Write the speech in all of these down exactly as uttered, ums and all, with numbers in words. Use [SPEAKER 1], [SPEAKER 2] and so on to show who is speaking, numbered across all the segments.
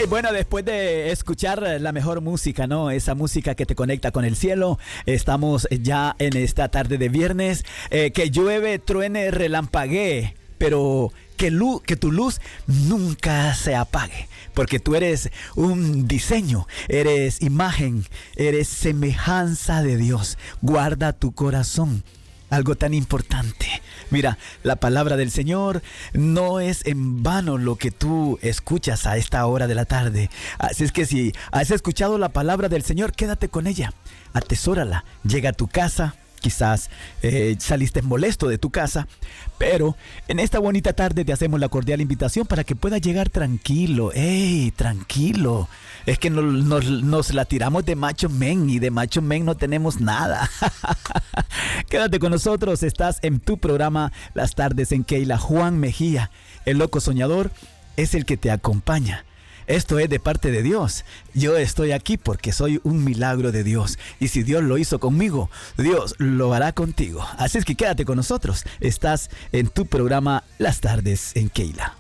[SPEAKER 1] bueno, después de escuchar la mejor música, ¿no? Esa música que te conecta con el cielo. Estamos ya en esta tarde de viernes. Eh, que llueve, truene, relampaguee, pero que, luz, que tu luz nunca se apague. Porque tú eres un diseño, eres imagen, eres semejanza de Dios. Guarda tu corazón. Algo tan importante. Mira, la palabra del Señor no es en vano lo que tú escuchas a esta hora de la tarde. Así es que si has escuchado la palabra del Señor, quédate con ella, atesórala, llega a tu casa. Quizás eh, saliste molesto de tu casa, pero en esta bonita tarde te hacemos la cordial invitación para que puedas llegar tranquilo. ¡Ey, tranquilo! Es que nos, nos, nos la tiramos de macho men y de macho men no tenemos nada. Quédate con nosotros, estás en tu programa Las Tardes en Keila. Juan Mejía, el loco soñador, es el que te acompaña. Esto es de parte de Dios. Yo estoy aquí porque soy un milagro de Dios. Y si Dios lo hizo conmigo, Dios lo hará contigo. Así es que quédate con nosotros. Estás en tu programa Las Tardes en Keila.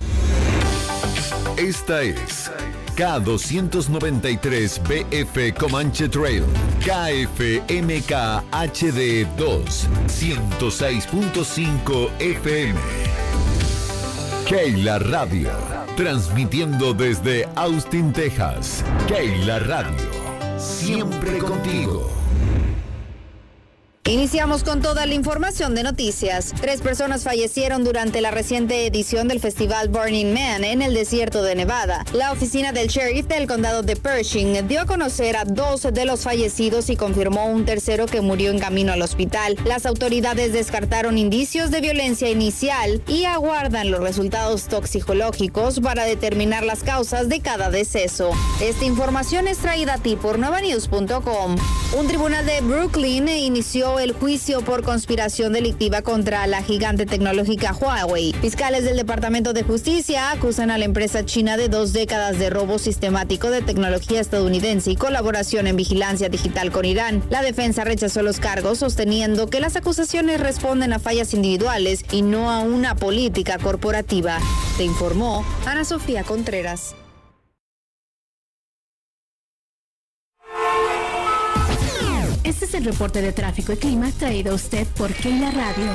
[SPEAKER 2] Esta es K doscientos noventa y tres B F Comanche Trail, K F M K H D dos, ciento seis punto cinco F M. Keila Radio, transmitiendo desde Austin, Texas. Keila Radio, siempre contigo.
[SPEAKER 3] Iniciamos con toda la información de noticias. Tres personas fallecieron durante la reciente edición del festival Burning Man en el desierto de Nevada. La oficina del sheriff del condado de Pershing dio a conocer a dos de los fallecidos y confirmó un tercero que murió en camino al hospital. Las autoridades descartaron indicios de violencia inicial y aguardan los resultados toxicológicos para determinar las causas de cada deceso. Esta información es traída a ti por nova news punto com. Un tribunal de Brooklyn inició el juicio por conspiración delictiva contra la gigante tecnológica Huawei. Fiscales del Departamento de Justicia acusan a la empresa china de dos décadas de robo sistemático de tecnología estadounidense y colaboración en vigilancia digital con Irán. La defensa rechazó los cargos, sosteniendo que las acusaciones responden a fallas individuales y no a una política corporativa. Te informó Ana Sofía Contreras.
[SPEAKER 4] Este es el reporte de tráfico y clima traído a usted por Keila Radio.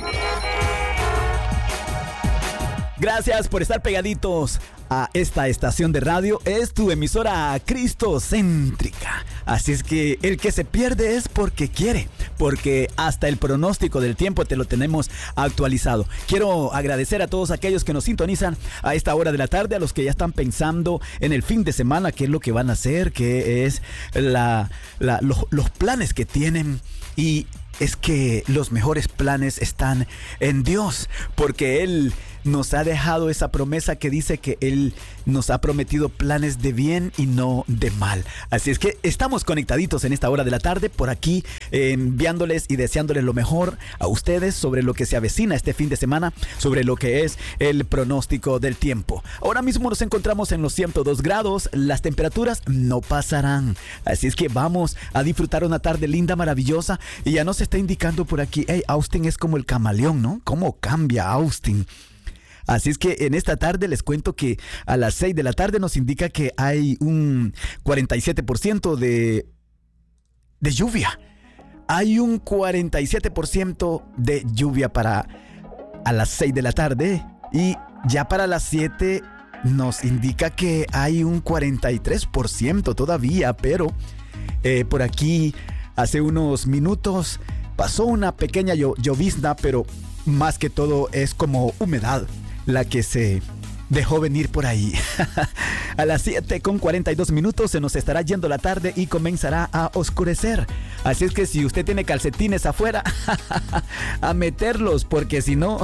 [SPEAKER 1] Gracias por estar pegaditos a esta estación de radio. Es tu emisora cristocéntrica. Así es que el que se pierde es porque quiere, porque hasta el pronóstico del tiempo te lo tenemos actualizado. Quiero agradecer a todos aquellos que nos sintonizan a esta hora de la tarde, a los que ya están pensando en el fin de semana, qué es lo que van a hacer, qué es la, la, los, los planes que tienen. Y es que los mejores planes están en Dios, porque Él nos ha dejado esa promesa que dice que Él nos ha prometido planes de bien y no de mal. Así es que estamos conectaditos en esta hora de la tarde por aquí, eh, enviándoles y deseándoles lo mejor a ustedes sobre lo que se avecina este fin de semana, sobre lo que es el pronóstico del tiempo. Ahora mismo nos encontramos en los ciento dos grados, las temperaturas no pasarán. Así es que vamos a disfrutar una tarde linda, maravillosa. Y ya nos está indicando por aquí, hey, Austin es como el camaleón, ¿no? ¿Cómo cambia Austin? Así es que en esta tarde les cuento que a las seis de la tarde nos indica que hay un cuarenta y siete por ciento de, de lluvia. Hay un cuarenta y siete por ciento de lluvia para a las seis de la tarde. Y ya para las siete nos indica que hay un cuarenta y tres por ciento todavía. Pero eh, por aquí hace unos minutos pasó una pequeña llo- llovizna, pero más que todo es como humedad la que se dejó venir por ahí. A las siete con cuarenta y dos minutos se nos estará yendo la tarde y comenzará a oscurecer. Así es que si usted tiene calcetines afuera, a meterlos, porque si no,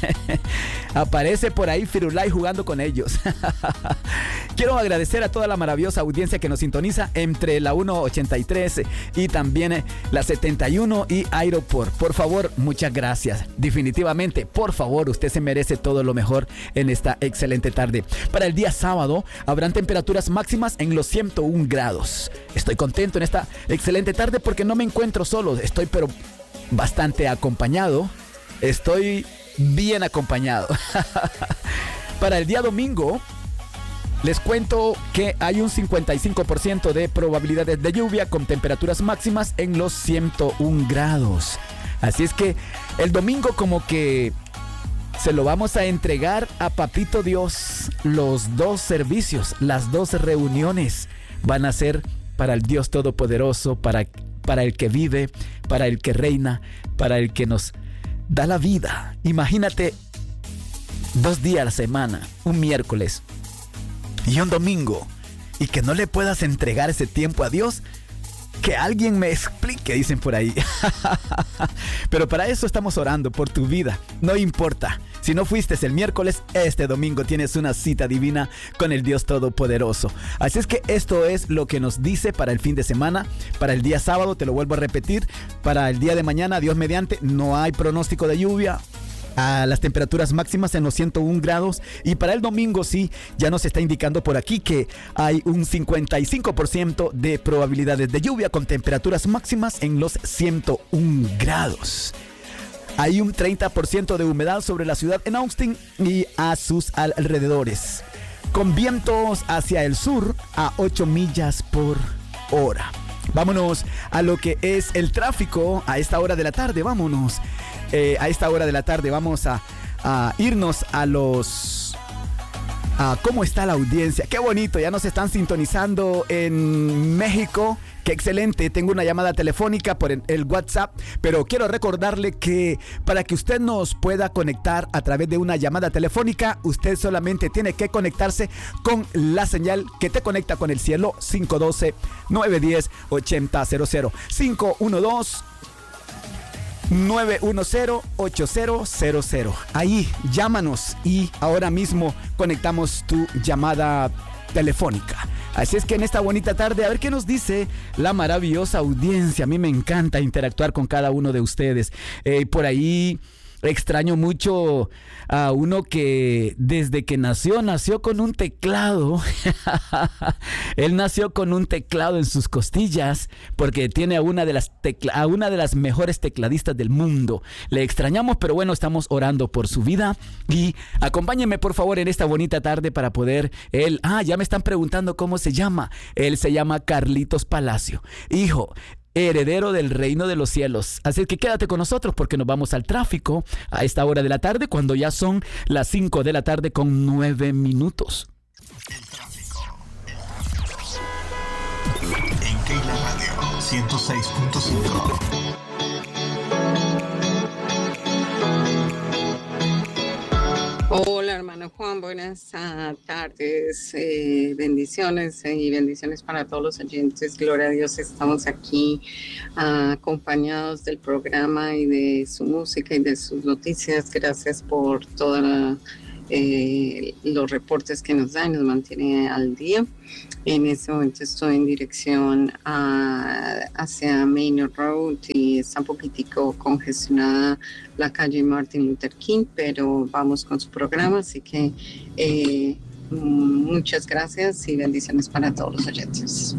[SPEAKER 1] aparece por ahí Firulai jugando con ellos. Quiero agradecer a toda la maravillosa audiencia que nos sintoniza entre la uno ochenta y tres y también la setenta y uno y Aeroport. Por favor, muchas gracias. Definitivamente, por favor, usted se merece todo lo mejor en esta excelente tarde. Para el día sábado habrán temperaturas máximas en los ciento un grados. Estoy contento en esta excelente tarde porque no me encuentro solo. Estoy pero bastante acompañado. Estoy bien acompañado. Para el día domingo les cuento que hay un cincuenta y cinco por ciento de probabilidades de lluvia con temperaturas máximas en los ciento uno grados. Así es que el domingo como que se lo vamos a entregar a Papito Dios. Los dos servicios, las dos reuniones van a ser para el Dios Todopoderoso, para, para el que vive, para el que reina, para el que nos da la vida. Imagínate dos días a la semana, un miércoles y un domingo, y que no le puedas entregar ese tiempo a Dios. Que alguien me explique, dicen por ahí. Pero para eso estamos orando por tu vida. No importa. Si no fuiste el miércoles, este domingo tienes una cita divina con el Dios Todopoderoso. Así es que esto es lo que nos dice para el fin de semana. Para el día sábado, te lo vuelvo a repetir. Para el día de mañana, Dios mediante, no hay pronóstico de lluvia. A las temperaturas máximas en los ciento uno grados. Y para el domingo sí, ya nos está indicando por aquí que hay un cincuenta y cinco por ciento de probabilidades de lluvia con temperaturas máximas en los ciento uno grados. Hay un treinta por ciento de humedad sobre la ciudad en Austin y a sus alrededores, con vientos hacia el sur a ocho millas por hora. Vámonos a lo que es el tráfico a esta hora de la tarde. Vámonos. Eh, a esta hora de la tarde vamos a, a irnos a los... a cómo está la audiencia. Qué bonito, ya nos están sintonizando en México. Qué excelente, tengo una llamada telefónica por el, el WhatsApp, pero quiero recordarle que para que usted nos pueda conectar a través de una llamada telefónica, usted solamente tiene que conectarse con la señal que te conecta con el cielo. Cinco uno dos, nueve uno cero, ocho cero cero cinco uno dos, nueve uno cero, ocho cero cero cero. Ahí llámanos y ahora mismo conectamos tu llamada telefónica. Así es que en esta bonita tarde, a ver qué nos dice la maravillosa audiencia. A mí me encanta interactuar con cada uno de ustedes. Eh, por ahí extraño mucho a uno que desde que nació, nació con un teclado. Él nació con un teclado en sus costillas porque tiene a una de las tecla- a una de las mejores tecladistas del mundo. Le extrañamos, pero bueno, estamos orando por su vida. Y acompáñenme por favor en esta bonita tarde para poder él, ah, ya me están preguntando cómo se llama. Él se llama Carlitos Palacio. Hijo, heredero del reino de los cielos. Así que quédate con nosotros porque nos vamos al tráfico a esta hora de la tarde, cuando ya son las cinco de la tarde con nueve minutos.
[SPEAKER 2] El tráfico. En Keila Radio ciento seis punto cinco.
[SPEAKER 5] Hola hermano Juan, buenas uh, tardes, eh, bendiciones eh, y bendiciones para todos los oyentes. Gloria a Dios, estamos aquí uh, acompañados del programa y de su música y de sus noticias. Gracias por todos eh, los reportes que nos dan, nos mantiene al día. En este momento estoy en dirección a, hacia Main Road y está un poquitico congestionada la calle Martin Luther King, pero vamos con su programa, así que eh, muchas gracias y bendiciones para todos los oyentes.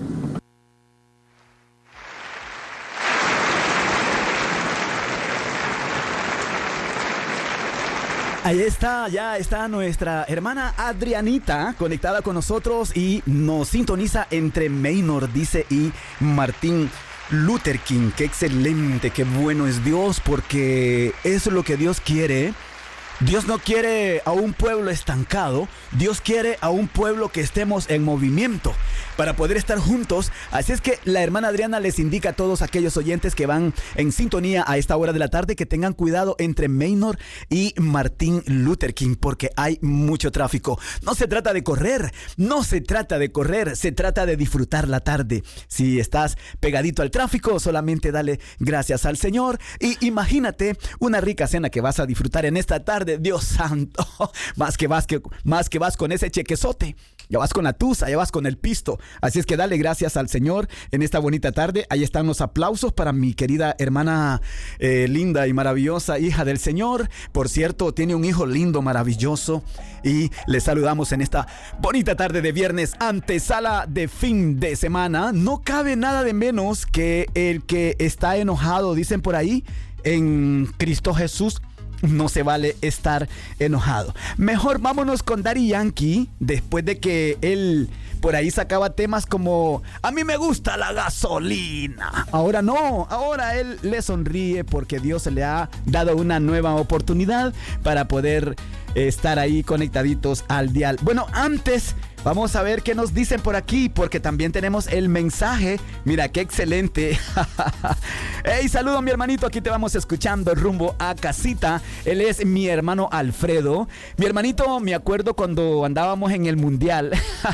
[SPEAKER 1] Ahí está, ya está nuestra hermana Adrianita conectada con nosotros y nos sintoniza entre Maynard, dice, y Martin Luther King. Qué excelente, qué bueno es Dios, porque eso es lo que Dios quiere. Dios no quiere a un pueblo estancado, Dios quiere a un pueblo que estemos en movimiento para poder estar juntos. Así es que la hermana Adriana les indica a todos aquellos oyentes que van en sintonía a esta hora de la tarde que tengan cuidado entre Maynard y Martin Luther King, porque hay mucho tráfico. No se trata de correr, no se trata de correr, se trata de disfrutar la tarde. Si estás pegadito al tráfico, solamente dale gracias al Señor y imagínate una rica cena que vas a disfrutar en esta tarde. Dios santo, más que vas, que, más que vas con ese chequezote, ya vas con la tusa, ya vas con el pisto. Así es que dale gracias al Señor en esta bonita tarde. Ahí están los aplausos para mi querida hermana eh, linda y maravillosa, hija del Señor. Por cierto, tiene un hijo lindo, maravilloso. Y le saludamos en esta bonita tarde de viernes, antesala de fin de semana. No cabe nada de menos que el que está enojado, dicen por ahí, en Cristo Jesús, no se vale estar enojado. Mejor vámonos con Daddy Yankee, después de que él por ahí sacaba temas como a mí me gusta la gasolina. Ahora no, ahora él le sonríe porque Dios le ha dado una nueva oportunidad para poder estar ahí conectaditos al dial. Bueno, antes vamos a ver qué nos dicen por aquí, porque también tenemos el mensaje. Mira, qué excelente. Hey, saludo a mi hermanito, aquí te vamos escuchando rumbo a casita. Él es mi hermano Alfredo. Mi hermanito, me acuerdo cuando andábamos en el mundial.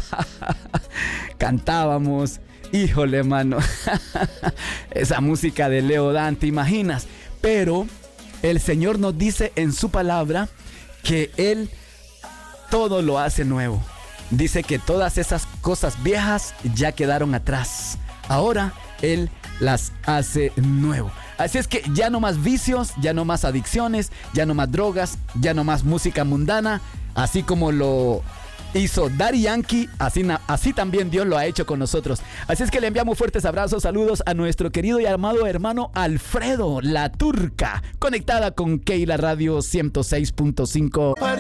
[SPEAKER 1] Cantábamos. Híjole, hermano. Esa música de Leo Dan, ¿te imaginas? Pero el Señor nos dice en su palabra que Él todo lo hace nuevo. Dice que todas esas cosas viejas ya quedaron atrás. Ahora Él las hace nuevo. Así es que ya no más vicios, ya no más adicciones, ya no más drogas, ya no más música mundana. Así como lo hizo Daddy Yankee, así, así también Dios lo ha hecho con nosotros. Así es que le enviamos fuertes abrazos, saludos a nuestro querido y amado hermano Alfredo, la turca, conectada con Keila Radio ciento seis punto cinco.